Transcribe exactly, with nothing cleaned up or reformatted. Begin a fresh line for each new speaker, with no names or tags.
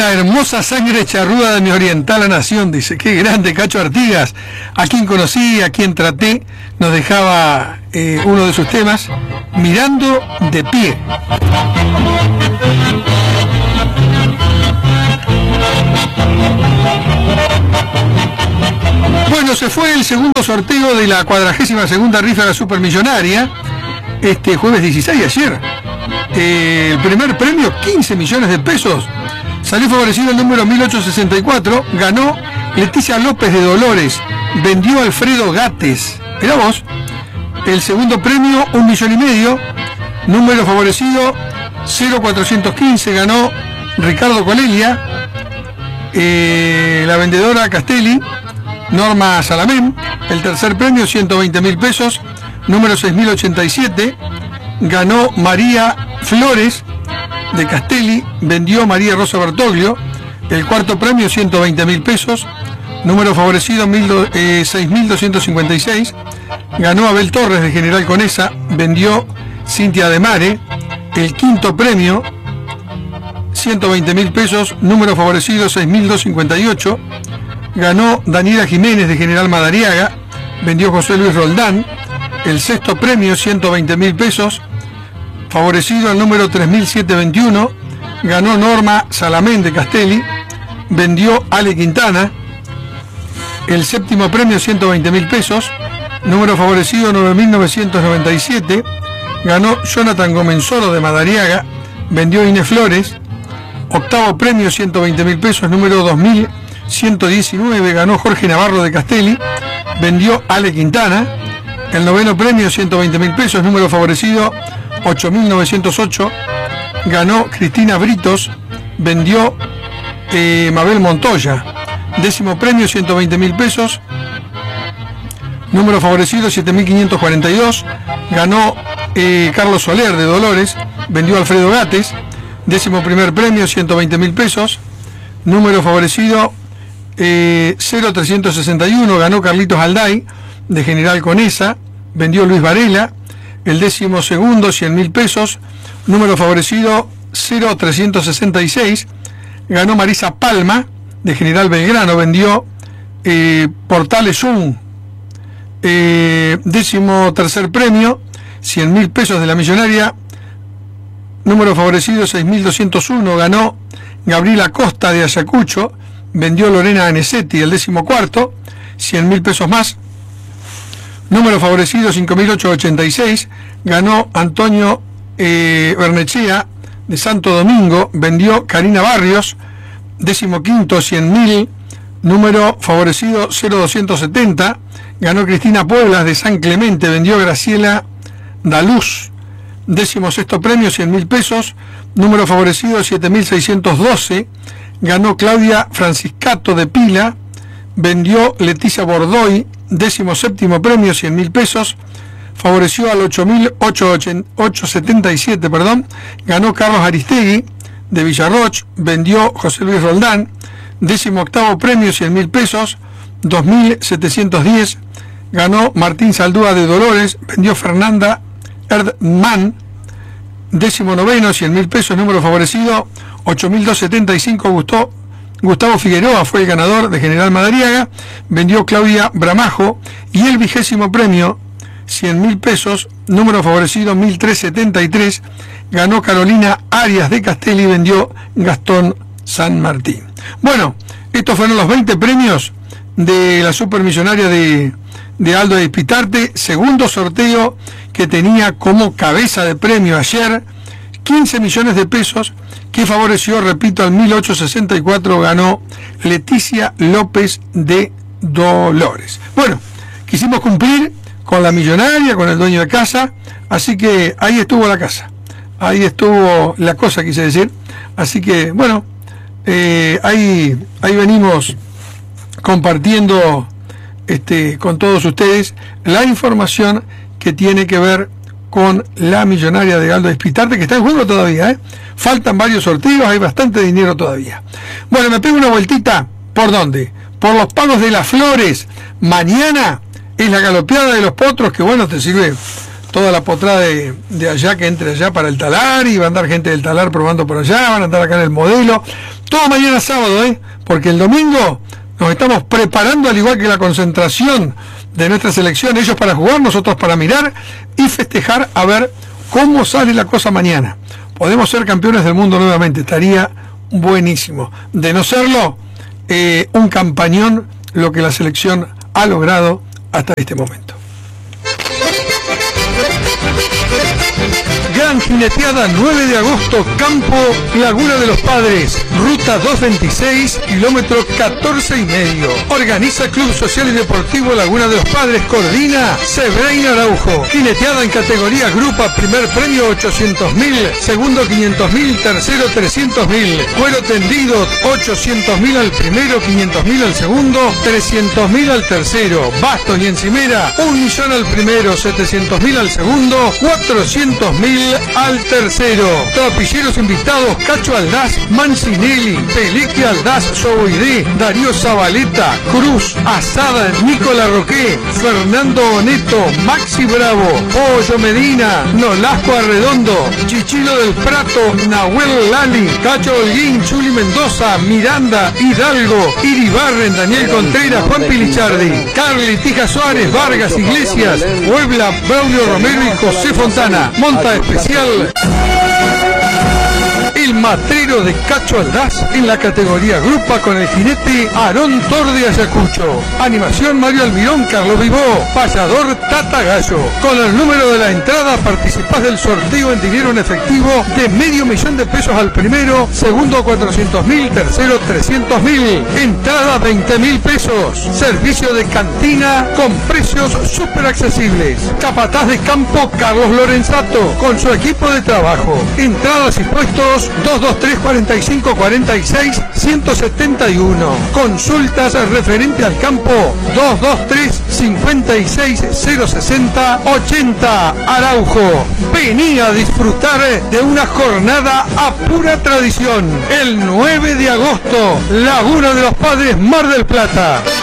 la hermosa sangre charruda de mi oriental nación, dice. Qué grande, Cacho Artigas. A quien conocí, a quien traté, nos dejaba eh, uno de sus temas, Mirando de pie. Bueno, se fue el segundo sorteo de la cuadragésima segunda rifa de la Supermillonaria, este jueves dieciséis, ayer. Eh, el primer premio, quince millones de pesos. Salió favorecido el número mil ochocientos sesenta y cuatro, ganó Leticia López de Dolores, vendió Alfredo Gates. Mirá vos. El segundo premio, un millón y medio, número favorecido cero cuatrocientos quince, ganó Ricardo Colelia, eh, la vendedora Castelli, Norma Salamén. El tercer premio, ciento veinte mil pesos, número seis mil ochenta y siete, ganó María Flores de Castelli, vendió María Rosa Bertoglio. El cuarto premio, ciento veinte mil pesos, número favorecido eh, seis mil doscientos cincuenta y seis, ganó Abel Torres de General Conesa, vendió Cintia de Mare. El quinto premio, ciento veinte mil pesos, número favorecido seis mil doscientos cincuenta y ocho, ganó Daniela Jiménez de General Madariaga, vendió José Luis Roldán. El sexto premio, ciento veinte mil pesos, favorecido al número tres mil setecientos veintiuno, ganó Norma Salamén de Castelli, vendió Ale Quintana. El séptimo premio, ciento veinte mil pesos, número favorecido nueve mil novecientos noventa y siete, ganó Jonathan Gomenzoro de Madariaga, vendió Inés Flores. Octavo premio, ciento veinte mil pesos, número dos mil ciento diecinueve, ganó Jorge Navarro de Castelli, vendió Ale Quintana. El noveno premio, ciento veinte mil pesos, número favorecido ocho mil novecientos ocho, ganó Cristina Britos, vendió eh, Mabel Montoya. Décimo premio, ciento veinte mil pesos, número favorecido siete mil quinientos cuarenta y dos, ganó eh, Carlos Soler de Dolores, vendió Alfredo Gates. Décimo primer premio, ciento veinte mil pesos, número favorecido eh, cero trescientos sesenta y uno, ganó Carlitos Alday de General Conesa, vendió Luis Varela. El décimo segundo, cien mil pesos, número favorecido cero trescientos sesenta y seis, ganó Marisa Palma de General Belgrano, vendió eh, Portales Un. Eh, décimo tercer premio, cien mil pesos de la millonaria, número favorecido seis mil doscientos uno, ganó Gabriela Costa de Ayacucho, vendió Lorena Anesetti. El décimo cuarto, cien mil pesos más, número favorecido cinco mil ochocientos ochenta y seis, ganó Antonio eh, Bernechea de Santo Domingo, vendió Karina Barrios. Décimo quinto, cien mil, número favorecido cero doscientos setenta, ganó Cristina Pueblas de San Clemente, vendió Graciela Daluz. Décimo sexto premio, cien mil pesos, número favorecido siete mil seiscientos doce, ganó Claudia Franciscato de Pila, vendió Leticia Bordoy. Décimo séptimo premio, cien mil pesos, favoreció al ocho mil ochocientos setenta y siete, perdón, ganó Carlos Aristegui de Villarroch, vendió José Luis Roldán. Décimo octavo premio, cien mil pesos, dos mil setecientos diez, ganó Martín Saldúa de Dolores, vendió Fernanda Erdmann. Décimo noveno, cien mil pesos, número favorecido ocho mil doscientos setenta y cinco, gustó Gustavo Figueroa fue el ganador de General Madariaga, vendió Claudia Bramajo. Y el vigésimo premio, cien mil pesos, número favorecido mil trescientos setenta y tres, ganó Carolina Arias de Castelli, vendió Gastón San Martín. Bueno, estos fueron los veinte premios de la Supermillonaria de, de Aldo de Espitarte, segundo sorteo que tenía como cabeza de premio ayer, quince millones de pesos, que favoreció, repito, al mil ochocientos sesenta y cuatro, ganó Leticia López de Dolores. Bueno, quisimos cumplir con la millonaria, con el dueño de casa, así que ahí estuvo la casa, ahí estuvo la cosa, quise decir. Así que, bueno, eh, ahí, ahí venimos compartiendo este, con todos ustedes la información que tiene que ver con la millonaria de Aldo de Espitarte, que está en juego todavía, ¿eh? Faltan varios sorteos, hay bastante dinero todavía. Bueno, me pego una vueltita, ¿por dónde? Por los pagos de las flores. Mañana es la galopeada de los potros, que bueno, te sirve toda la potrada de, de allá que entre allá para el talar, y va a andar gente del talar probando por allá, van a andar acá en el modelo, todo mañana sábado, ¿eh? Porque el domingo nos estamos preparando, al igual que la concentración de nuestra selección, ellos para jugar, nosotros para mirar y festejar, a ver cómo sale la cosa mañana. Podemos ser campeones del mundo nuevamente, estaría buenísimo. De no serlo, eh, un campañón lo que la selección ha logrado hasta este momento. Gran jineteada nueve de agosto, Campo Laguna de los Padres, ruta doscientos veintiséis, kilómetro catorce y medio. Organiza Club Social y Deportivo Laguna de los Padres, coordina Sebrain Araujo. Jineteada en categoría grupa, primer premio ochocientos mil, segundo quinientos mil, tercero trescientos mil. Cuero tendido ochocientos mil al primero, quinientos mil al segundo, trescientos mil al tercero. Bastos y encimera un millón al primero, setecientos mil al segundo, cuatrocientos mil al tercero. Tropilleros invitados: Cacho Aldaz, Mancinelli, Peleque Aldaz, Soboidé, Darío Zabaleta, Cruz, Asada, Nicola Roqué, Fernando Oneto, Maxi Bravo, Pollo Medina, Nolasco Arredondo, Chichilo del Prato, Nahuel Lali, Cacho Holguín, Chuli Mendoza, Miranda, Hidalgo, Iribarren, Daniel Contreras, Juan Pilichardi, Carly, Tija Suárez, Vargas, Iglesias, Puebla, Braulio Romero y José Fontana. Monta especial el matrero de Cacho Aldaz en la categoría grupa con el jinete Aarón Tor de Ayacucho. Animación Mario Almirón, Carlos Vivó, payador Tata Gallo. Con el número de la entrada participás del sorteo en dinero en efectivo de medio millón de pesos al primero, segundo cuatrocientos mil, tercero trescientos mil. Entrada veinte mil pesos. Servicio de cantina con precios súper accesibles. Capataz de campo Carlos Lorenzato con su equipo de trabajo. Entradas y puestos dos dos tres, cuarenta y cinco, cuarenta y seis, ciento setenta y uno. Consultas referente al campo dos dos tres, cincuenta y seis, cero sesenta, ochenta. Araujo. Vení a disfrutar de una jornada a pura tradición. El nueve de agosto, Laguna de los Padres, Mar del Plata.